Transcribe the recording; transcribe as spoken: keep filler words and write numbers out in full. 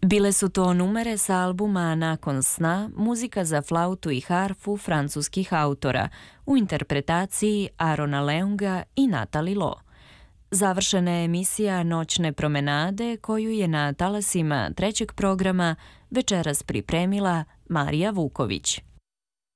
Bile su to numere sa albuma Nakon sna, muzika za flautu i harfu francuskih autora, u interpretaciji Arona Leunga i Natali Lo. Završena je emisija Noćne promenade koju je na talasima trećeg programa večeras pripremila Marija Vuković.